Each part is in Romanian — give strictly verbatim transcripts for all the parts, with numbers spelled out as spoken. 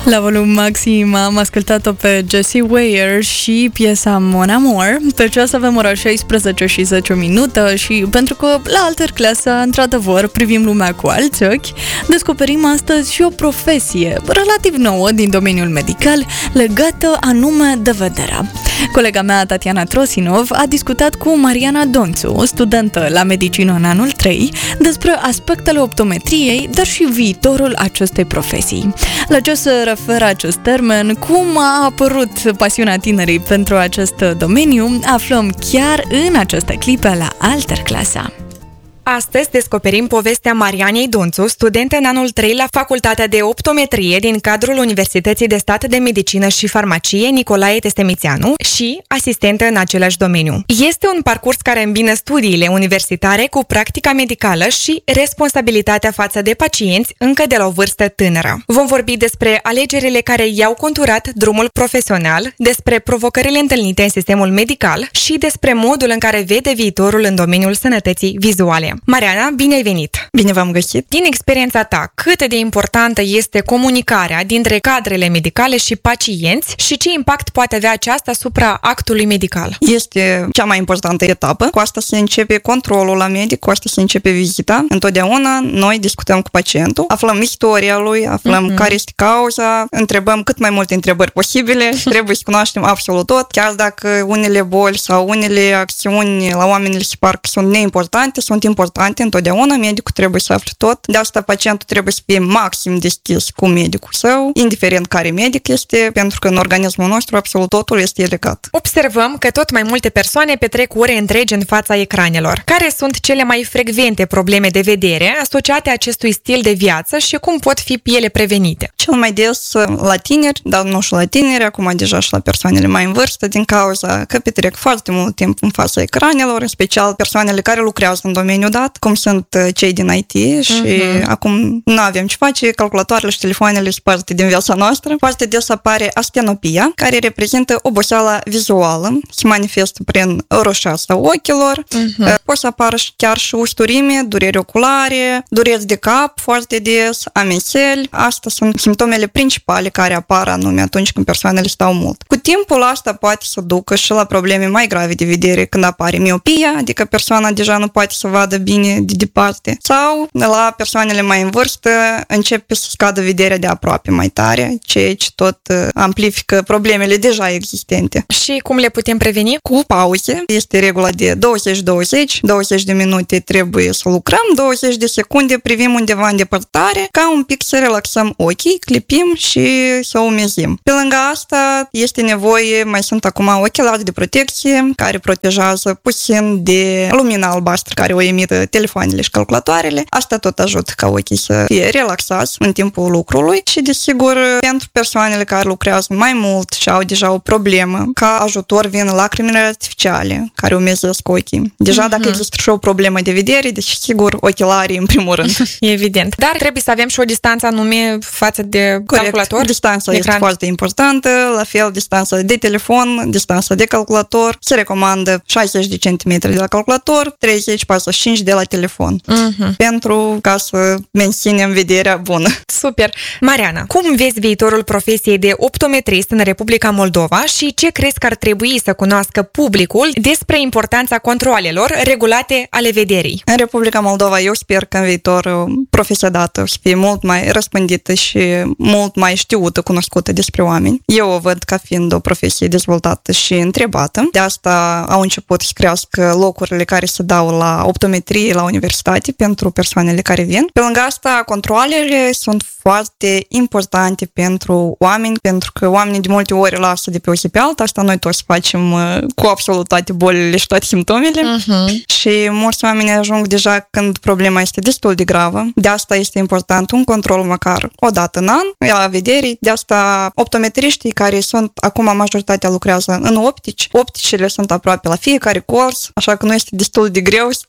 La volum maxim am ascultat-o pe Jessie Ware și piesa Mon Amour. Pe ceas avem ora șaisprezece și zece minute și pentru că la Alter Clasa, într-adevăr, privim lumea cu alți ochi, descoperim astăzi și o profesie relativ nouă din domeniul medical legată anume de vederea. Colega mea, Tatiana Trosinov, a discutat cu Mariana Donțu, studentă la medicină în anul trei, despre aspectele optometriei, dar și viitorul acestei profesii. La ce se referă acest termen, cum a apărut pasiunea tinerii pentru acest domeniu, aflăm chiar în aceste clipe la Alter Clasa. Astăzi descoperim povestea Marianei Donțu, studentă în anul trei la Facultatea de Optometrie din cadrul Universității de Stat de Medicină și Farmacie Nicolae Testemițeanu și asistentă în același domeniu. Este un parcurs care îmbină studiile universitare cu practica medicală și responsabilitatea față de pacienți încă de la o vârstă tânără. Vom vorbi despre alegerile care i-au conturat drumul profesional, despre provocările întâlnite în sistemul medical și despre modul în care vede viitorul în domeniul sănătății vizuale. Mariana, bine ai venit! Bine v-am găsit! Din experiența ta, cât de importantă este comunicarea dintre cadrele medicale și pacienți și ce impact poate avea aceasta asupra actului medical? Este cea mai importantă etapă. Cu asta se începe controlul la medic, cu asta se începe vizita. Întotdeauna noi discutăm cu pacientul, aflăm istoria lui, aflăm mm-hmm. care este cauza, întrebăm cât mai multe întrebări posibile, trebuie să cunoaștem absolut tot, chiar dacă unele boli sau unele acțiuni la oameni le se par că sunt neimportante, sunt importante. Întotdeauna medicul trebuie să afle tot. De asta pacientul trebuie să fie maxim deschis cu medicul său, indiferent care medic este, pentru că în organismul nostru absolut totul este legat. Observăm că tot mai multe persoane petrec ore întregi în fața ecranelor. Care sunt cele mai frecvente probleme de vedere asociate acestui stil de viață și cum pot fi ele prevenite? Cel mai des la tineri, dar nu și la tineri, acum deja și la persoanele mai în vârstă, din cauza că petrec foarte mult timp în fața ecranelor, în special persoanele care lucrează în domeniul dat, cum sunt cei din I T și uh-huh. acum nu avem ce face, calculatoarele și telefoanele sunt parte din viața noastră. Foarte des apare astenopia, care reprezintă oboseala vizuală, se manifestă prin roșeasa ochilor, uh-huh. poate să apară chiar și usturime, dureri oculare, dureri de cap foarte des, ameseli. Astea sunt simptomele principale care apar anume atunci când persoanele stau mult. Cu timpul asta poate să ducă și la probleme mai grave de vedere când apare miopia, adică persoana deja nu poate să vadă bine de departe. Sau la persoanele mai în vârstă începe să scadă vederea de aproape mai tare, ceea ce tot amplifică problemele deja existente. Și cum le putem preveni? Cu pauze. Este regula de douăzeci douăzeci, douăzeci de minute trebuie să lucrăm, douăzeci de secunde privim undeva în depărtare, ca un pic să relaxăm ochii, clipim și să umezim. Pe lângă asta este nevoie, mai sunt acum ochelari de protecție care protejează puțin de lumina albastră care o emită telefoanele și calculatoarele. Asta tot ajută ca ochii să fie relaxați în timpul lucrului și, desigur, pentru persoanele care lucrează mai mult și au deja o problemă, ca ajutor vin lacrimile artificiale care umezesc ochii. Deja, mm-hmm. dacă există și o problemă de vedere, deci, sigur, ochelarii în primul rând. Evident. Dar trebuie să avem și o distanță anume față de Corect. calculator. Distanța Ecran. este foarte importantă, la fel, distanța de telefon, distanța de calculator. Se recomandă șaizeci de centimetri de la calculator, treizeci patruzeci și cinci de la telefon. Uh-huh. Pentru ca să menținem vederea bună. Super! Mariana, cum vezi viitorul profesiei de optometrist în Republica Moldova și ce crezi că ar trebui să cunoască publicul despre importanța controalelor regulate ale vederii? În Republica Moldova eu sper că în viitor profesia dată să fie mult mai răspândită și mult mai știută, cunoscută despre oameni. Eu o văd ca fiind o profesie dezvoltată și întrebată. De asta au început să crească locurile care se dau la optometrie la universitate pentru persoanele care vin. Pe lângă asta, controalele sunt foarte importante pentru oameni, pentru că oamenii de multe ori lasă de pe o zi pe alta. Asta noi toți facem cu absolut toate bolile și toate simptomele. Uh-huh. Și mulți oameni ajung deja când problema este destul de gravă. De asta este important un control măcar o dată în an la vedere. De asta optometriștii care sunt, acum majoritatea lucrează în optici. Opticile sunt aproape la fiecare curs, așa că nu este destul de greu să te apropii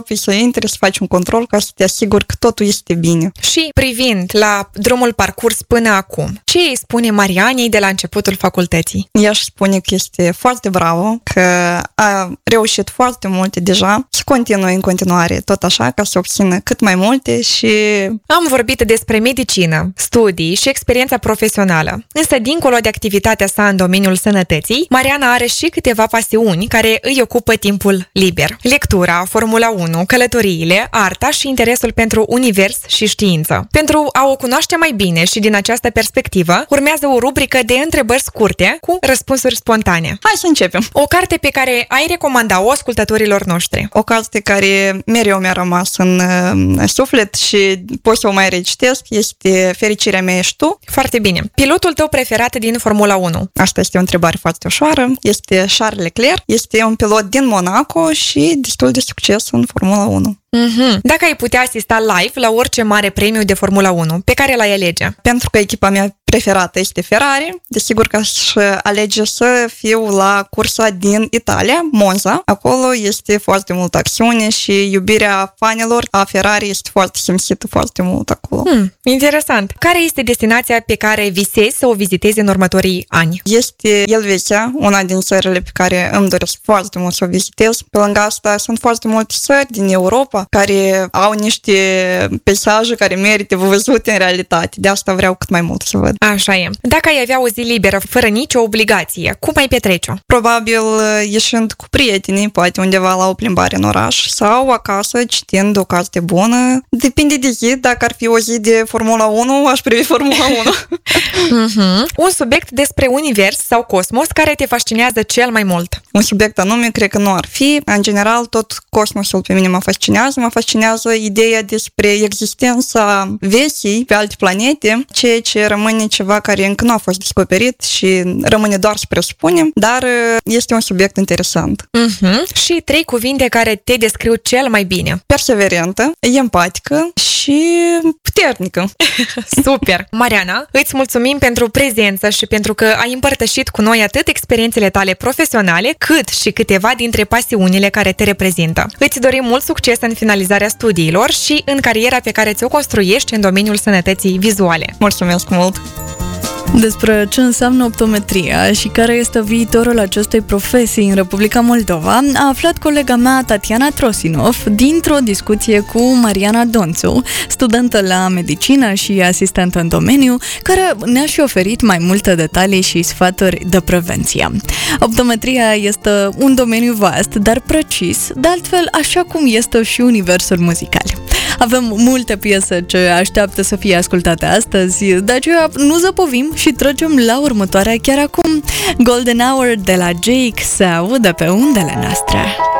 apropii, să intri, să faci un control ca să te asiguri că totul este bine. Și privind la drumul parcurs până acum, ce îi spune Marianei de la începutul facultății? Ea își spune că este foarte bravă, că a reușit foarte multe deja, să continue în continuare tot așa, ca să obțină cât mai multe și... Am vorbit despre medicină, studii și experiența profesională. Însă, dincolo de activitatea sa în domeniul sănătății, Mariana are și câteva pasiuni care îi ocupă timpul liber. Lectura, Formula unu, călătoriile, arta și interesul pentru univers și știință. Pentru a o cunoaște mai bine și din această perspectivă, urmează o rubrică de întrebări scurte cu răspunsuri spontane. Hai să începem! O carte pe care ai recomanda-o ascultătorilor noștri? O carte care mereu mi-a rămas în uh, suflet și pot să o mai recitesc este Fericirea mea ești tu. Foarte bine. Pilotul tău preferat din Formula unu? Asta este o întrebare foarte ușoară. Este Charles Leclerc. Este un pilot din Monaco și destul de succes în Formula unu. Mm-hmm. Dacă ai putea asista live la orice mare premiu de Formula unu, pe care l-ai alege? Pentru că echipa mea preferată este Ferrari, desigur că aș alege să fiu la cursa din Italia, Monza. Acolo este foarte multă acțiune și iubirea fanilor a Ferrari este foarte simțită foarte mult acolo. Hmm, interesant. Care este destinația pe care visezi să o vizitezi în următorii ani? Este Elveția, una din țările pe care îmi doresc foarte mult să o vizitez. Pe lângă asta sunt foarte multe țări din Europa care au niște peisaje care merită văzute în realitate. De asta vreau cât mai mult să văd. Așa e. Dacă ai avea o zi liberă, fără nicio obligație, cum ai petrece-o? Probabil ieșind cu prietenii, poate undeva la o plimbare în oraș sau acasă citind o carte bună. Depinde de zi. Dacă ar fi o zi de Formula unu, aș privi Formula unu. Mm-hmm. Un subiect despre univers sau cosmos care te fascinează cel mai mult? Un subiect anume, cred că nu ar fi. În general, tot cosmosul pe mine mă fascinează. Mă fascinează ideea despre existența vieții pe alte planete, ceea ce rămâne ceva care încă nu a fost descoperit și rămâne doar să presupunem, dar este un subiect interesant. Mm-hmm. Și trei cuvinte care te descriu cel mai bine? Perseverentă, empatică și puternică. Super! Mariana, îți mulțumim pentru prezență și pentru că ai împărtășit cu noi atât experiențele tale profesionale, cât și câteva dintre pasiunile care te reprezintă. Îți dorim mult succes în finalizarea studiilor și în cariera pe care ți-o construiești în domeniul sănătății vizuale. Mulțumesc mult! Despre ce înseamnă optometria și care este viitorul acestei profesii în Republica Moldova a aflat colega mea Tatiana Trosinov dintr-o discuție cu Mariana Donțu, studentă la medicină și asistentă în domeniu, care ne-a și oferit mai multe detalii și sfaturi de prevenție. Optometria este un domeniu vast, dar precis, de altfel așa cum este și universul muzical. Avem multe piese ce așteaptă să fie ascultate astăzi, de aceea nu zăpovim și trecem la următoarea chiar acum. Golden Hour de la Jake Sau de pe undele noastre.